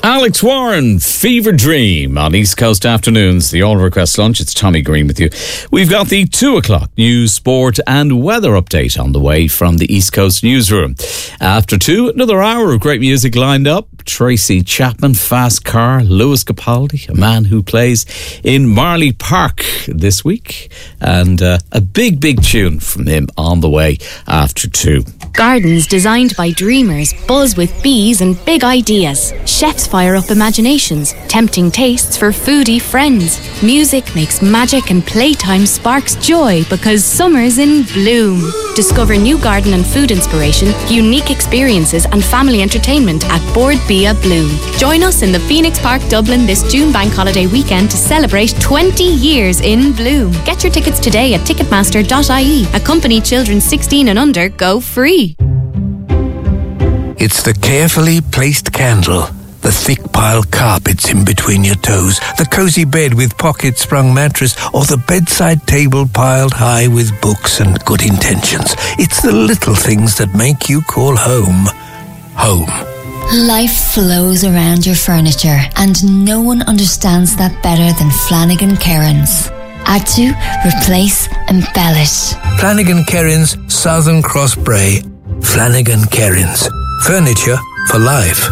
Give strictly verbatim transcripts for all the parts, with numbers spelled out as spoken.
Alex Warren, Fever Dream on East Coast Afternoons, the All Request Lunch. It's Tommy Green with you. We've got the two o'clock news, sport and weather update on the way from the East Coast newsroom. After two, another hour of great music lined up. Tracy Chapman, Fast Car, Lewis Capaldi, a man who plays in Marley Park this week, and uh, a big, big tune from him on the way after two. Gardens designed by dreamers buzz with bees and big ideas. Chefs fire up imaginations, tempting tastes for foodie friends. Music makes magic and playtime sparks joy because summer's in bloom. Discover new garden and food inspiration, unique experiences and family entertainment at Board Bia Bloom. Join us in the Phoenix Park, Dublin this June bank holiday weekend to celebrate twenty years in bloom. Get your tickets today at ticketmaster dot I E. Accompany children sixteen and under go free. It's the carefully placed candle, the thick pile carpets in between your toes, the cosy bed with pocket-sprung mattress, or the bedside table piled high with books and good intentions. It's the little things that make you call home, home. Life flows around your furniture, and no one understands that better than Flanagan Cairns. Add to, replace, embellish. Flanagan Cairns, Southern Cross Bray. Flanagan Cairns. Furniture for life.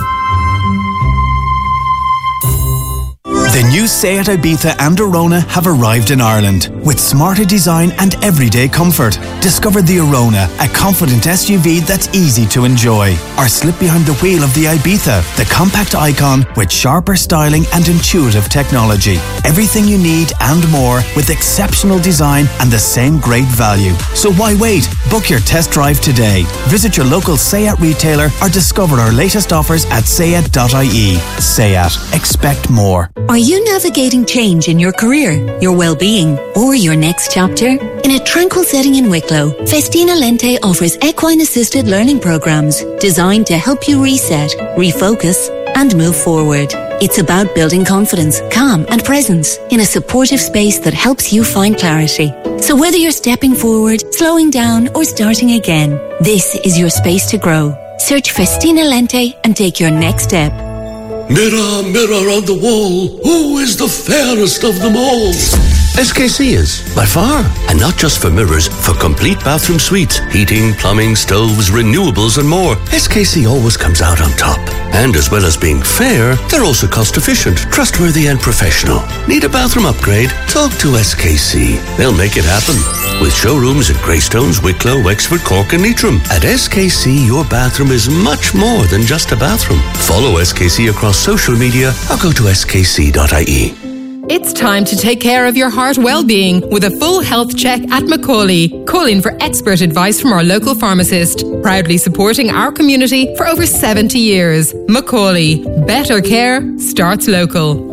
The new Seat Ibiza and Arona have arrived in Ireland with smarter design and everyday comfort. Discover the Arona, a confident S U V that's easy to enjoy. Or slip behind the wheel of the Ibiza, the compact icon with sharper styling and intuitive technology. Everything you need and more with exceptional design and the same great value. So why wait? Book your test drive today. Visit your local Seat retailer or discover our latest offers at sayat dot I E. Seat. Expect more. Are you navigating change in your career, your well-being, or your next chapter? In a tranquil setting in Wicklow, Festina Lente offers equine-assisted learning programs designed to help you reset, refocus, and move forward. It's about building confidence, calm, and presence in a supportive space that helps you find clarity. So whether you're stepping forward, slowing down, or starting again, this is your space to grow. Search Festina Lente and take your next step. Mirror, mirror on the wall, who is the fairest of them all? S K C is, by far. And not just for mirrors, for complete bathroom suites, heating, plumbing, stoves, renewables and more. S K C always comes out on top. And as well as being fair, they're also cost efficient, trustworthy and professional. Need a bathroom upgrade? Talk to S K C. They'll make it happen. With showrooms in Greystones, Wicklow, Wexford, Cork and Leitrim. At S K C, your bathroom is much more than just a bathroom. Follow S K C across social media or go to S K C dot I E. It's time to take care of your heart well-being with a full health check at Macaulay. Call in for expert advice from our local pharmacist. Proudly supporting our community for over seventy years. Macaulay. Better care starts local.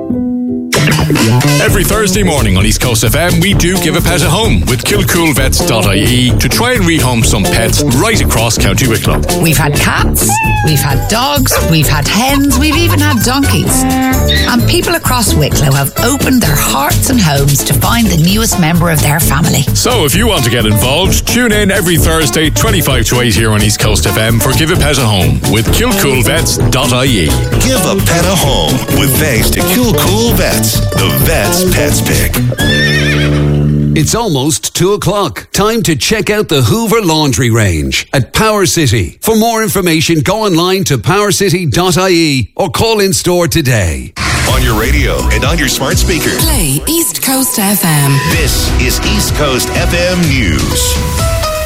Every Thursday morning on East Coast F M, we do give a pet a home with kilcool vets dot I E to try and rehome some pets right across County Wicklow. We've had cats, we've had dogs, we've had hens, we've even had donkeys. And people across Wicklow have opened their hearts and homes to find the newest member of their family. So if you want to get involved, tune in every Thursday, twenty-five to eight here on East Coast F M for Give a Pet a Home with kilcool vets dot I E. Give a pet a home with thanks to Kilcool Vets, the Vets Pets Pick. It's almost two o'clock. Time to check out the Hoover Laundry Range at Power City. For more information, go online to power city dot I E or call in store today. On your radio and on your smart speaker. Play East Coast F M. This is East Coast F M News.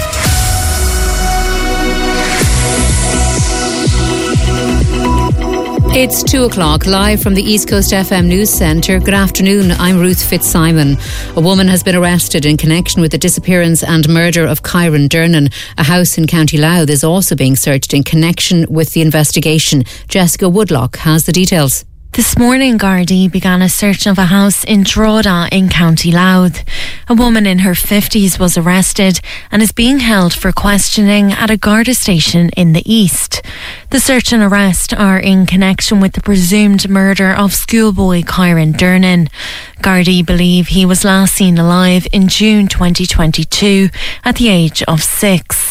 It's two o'clock, live from the East Coast F M News Centre. Good afternoon, I'm Ruth Fitzsimon. A woman has been arrested in connection with the disappearance and murder of Kyron Dernan. A house in County Louth is also being searched in connection with the investigation. Jessica Woodlock has the details. This morning, Gardaí began a search of a house in Drogheda in County Louth. A woman in her fifties was arrested and is being held for questioning at a Garda station in the east. The search and arrest are in connection with the presumed murder of schoolboy Kyron Dernan. Gardaí believe he was last seen alive in June twenty twenty-two at the age of six.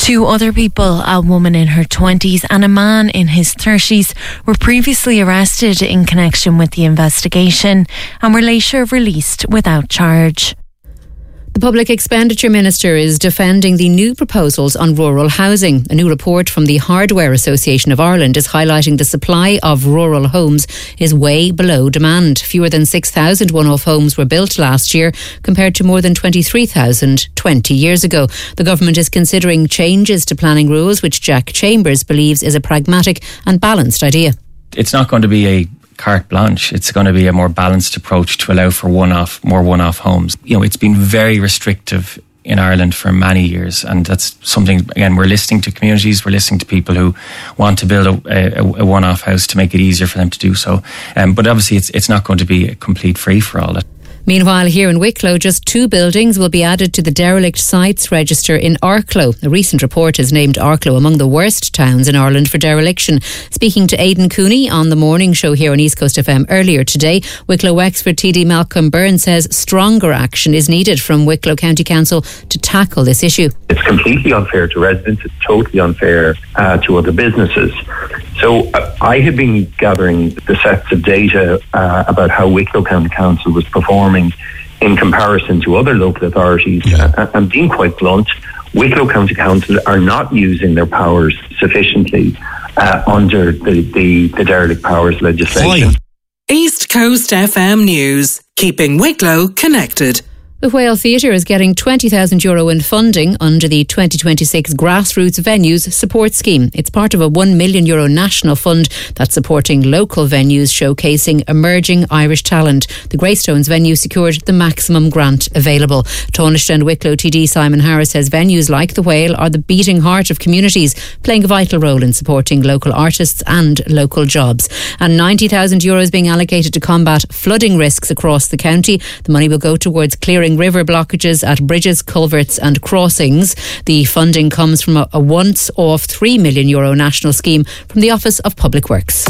Two other people, a woman in her twenties and a man in his thirties, were previously arrested in connection with the investigation and were later released without charge. The Public Expenditure Minister is defending the new proposals on rural housing. A new report from the Hardware Association of Ireland is highlighting the supply of rural homes is way below demand. Fewer than six thousand one-off homes were built last year compared to more than twenty-three thousand twenty years ago. The government is considering changes to planning rules, which Jack Chambers believes is a pragmatic and balanced idea. It's not going to be a carte blanche. It's going to be a more balanced approach to allow for one-off, more one-off homes. You know, it's been very restrictive in Ireland for many years, and that's something, again, we're listening to communities, we're listening to people who want to build a, a, a one-off house to make it easier for them to do so. Um, but obviously it's it's not going to be a complete free-for-all. Meanwhile, here in Wicklow, just two buildings will be added to the derelict sites register in Arklow. A recent report has named Arklow among the worst towns in Ireland for dereliction. Speaking to Aidan Cooney on the morning show here on East Coast F M earlier today, Wicklow Wexford T D Malcolm Byrne says stronger action is needed from Wicklow County Council to tackle this issue. It's completely unfair to residents. It's totally unfair uh, to other businesses. So uh, I had been gathering the sets of data uh, about how Wicklow County Council was performing in comparison to other local authorities. Yeah. Uh, and being quite blunt, Wicklow County Council are not using their powers sufficiently uh, under the, the, the derelict powers legislation. Fine. East Coast F M News, keeping Wicklow connected. The Whale Theatre is getting twenty thousand euro in funding under the twenty twenty-six Grassroots Venues Support Scheme. It's part of a one million euro national fund that's supporting local venues showcasing emerging Irish talent. The Greystones venue secured the maximum grant available. Taoiseach and Wicklow T D Simon Harris says venues like the Whale are the beating heart of communities, playing a vital role in supporting local artists and local jobs. And ninety thousand euros being allocated to combat flooding risks across the county. The money will go towards clearing river blockages at bridges, culverts and crossings. The funding comes from a, a once-off three million euro national scheme from the Office of Public Works.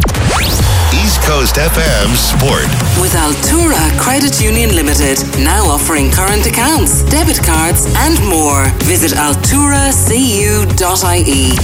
East Coast F M Sport. With Altura Credit Union Limited, now offering current accounts, debit cards and more. Visit altura c u dot i e.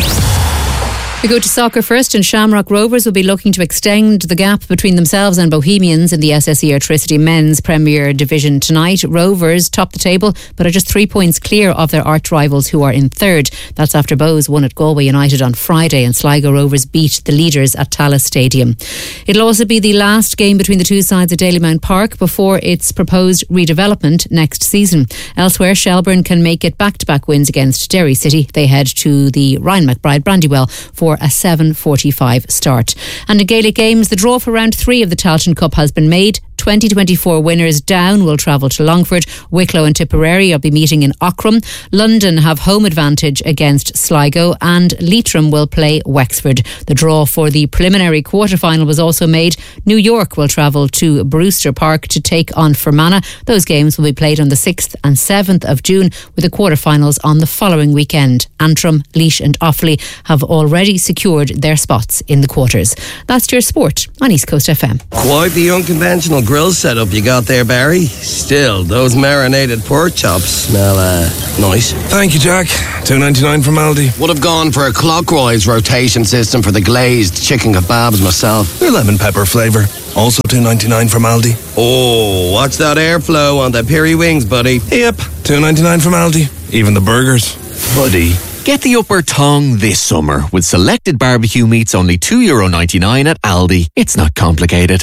We go to soccer first, and Shamrock Rovers will be looking to extend the gap between themselves and Bohemians in the S S E Airtricity Men's Premier Division tonight. Rovers top the table, but are just three points clear of their arch rivals who are in third. That's after Bohs won at Galway United on Friday and Sligo Rovers beat the leaders at Tallaght Stadium. It'll also be the last game between the two sides at Dalymount Park before its proposed redevelopment next season. Elsewhere, Shelbourne can make it back-to-back wins against Derry City. They head to the Ryan McBride Brandywell for a seven forty-five start. And in Gaelic Games, the draw for round three of the Tailteann Cup has been made. twenty twenty-four winners Down will travel to Longford. Wicklow and Tipperary will be meeting in Aughrim. London have home advantage against Sligo, and Leitrim will play Wexford. The draw for the preliminary quarter-final was also made. New York will travel to Brewster Park to take on Fermanagh. Those games will be played on the sixth and seventh of June, with the quarter-finals on the following weekend. Antrim, Laois and Offaly have already secured their spots in the quarters. That's your sport on East Coast F M. Quite the unconventional grill setup you got there, Barry. Still, those marinated pork chops smell uh, nice. Thank you, Jack. two ninety-nine from Aldi. Would have gone for a clockwise rotation system for the glazed chicken kebabs myself. Your lemon pepper flavour. Also two ninety-nine from Aldi. Oh, watch that airflow on the piri wings, buddy. Yep, two ninety-nine from Aldi. Even the burgers. Buddy. Get the upper tongue this summer with selected barbecue meats only two euro ninety-nine at Aldi. It's not complicated.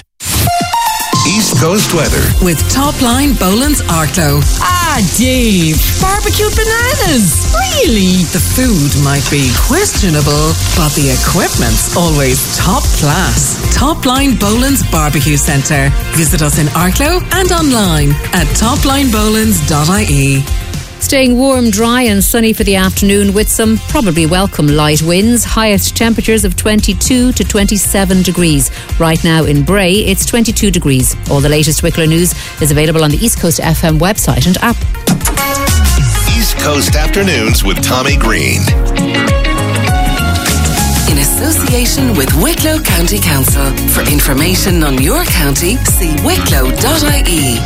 East Coast weather. With Topline Boland's Arklow. Ah, Dave. Barbecued bananas. Really? The food might be questionable, but the equipment's always top class. Topline Boland's Barbecue Centre. Visit us in Arklow and online at topline bolands dot i e. Staying warm, dry and sunny for the afternoon with some probably welcome light winds. Highest temperatures of twenty-two to twenty-seven degrees. Right now in Bray, it's twenty-two degrees. All the latest Wicklow news is available on the East Coast F M website and app. East Coast Afternoons with Tommy Green. In association with Wicklow County Council. For information on your county, see wicklow dot i e.